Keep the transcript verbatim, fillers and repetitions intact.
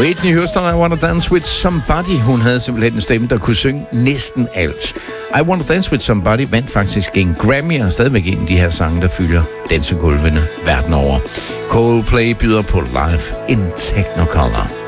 Whitney Houston, I Wanna Dance With Somebody. Hun havde simpelthen en stemme, der kunne synge næsten alt. I Wanna Dance With Somebody vandt faktisk en Grammy, og stadigvæk en af de her sange, der fylder dansegulvene verden over. Coldplay byder på Live in Technicolor.